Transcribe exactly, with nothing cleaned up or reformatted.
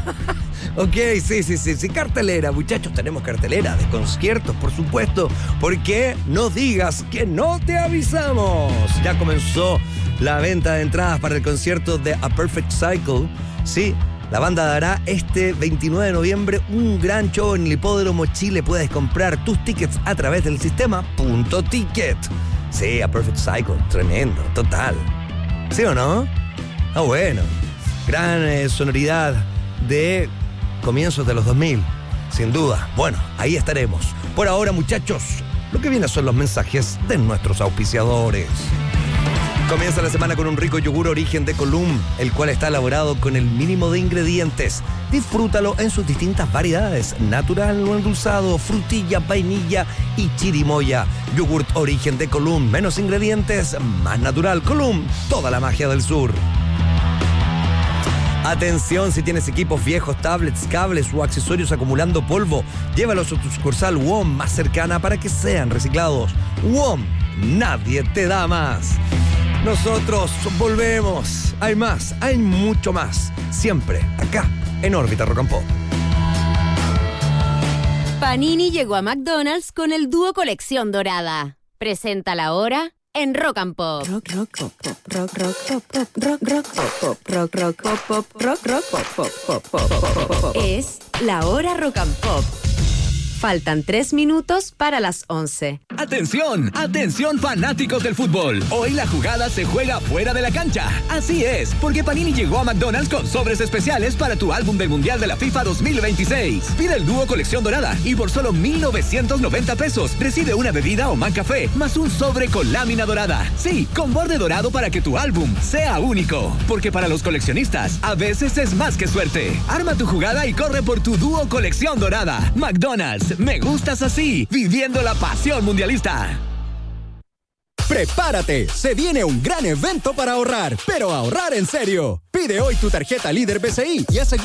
Ok, sí, sí, sí, sí, cartelera, muchachos, tenemos cartelera de conciertos, por supuesto, porque no digas que no te avisamos. Ya comenzó la venta de entradas para el concierto de A Perfect Cycle. Sí, la banda dará este veintinueve de noviembre un gran show en el Hipódromo Chile. Puedes comprar tus tickets a través del sistema Punto Ticket. Sí, A Perfect Cycle, tremendo, total. ¿Sí o no? Ah, bueno, gran eh, sonoridad de comienzos de los dos mil, sin duda. Bueno, ahí estaremos. Por ahora, muchachos, lo que viene son los mensajes de nuestros auspiciadores. Comienza la semana con un rico yogur origen de Column, el cual está elaborado con el mínimo de ingredientes. Disfrútalo en sus distintas variedades: natural o endulzado, frutilla, vainilla y chirimoya. Yogurt origen de Column, menos ingredientes, más natural. Column, toda la magia del sur. Atención, si tienes equipos viejos, tablets, cables o accesorios acumulando polvo, llévalos a tu sucursal W O M más cercana para que sean reciclados. W O M, nadie te da más. Nosotros volvemos. Hay más, hay mucho más. Siempre acá, en Órbita Rock and Pop. Panini llegó a McDonald's con el dúo Colección Dorada. Presenta la hora en Rock and Pop. Rock, rock, pop, pop, rock, rock, pop, pop, rock, rock, pop, pop, rock, rock, pop, pop, rock, rock, pop, pop, pop, pop, pop, pop, pop. Es la hora Rock and Pop. Faltan tres minutos para las once. ¡Atención! ¡Atención, fanáticos del fútbol! Hoy la jugada se juega fuera de la cancha. Así es, porque Panini llegó a McDonald's con sobres especiales para tu álbum del Mundial de la FIFA dos mil veintiséis. Pide el dúo Colección Dorada y por solo mil novecientos noventa pesos recibe una bebida o McCafé más un sobre con lámina dorada. Sí, con borde dorado para que tu álbum sea único. Porque para los coleccionistas, a veces es más que suerte. Arma tu jugada y corre por tu dúo Colección Dorada. McDonald's. Me gustas así, viviendo la pasión mundialista. ¡Prepárate! Se viene un gran evento para ahorrar, pero ahorrar en serio. Pide hoy tu tarjeta Líder B C I y asegura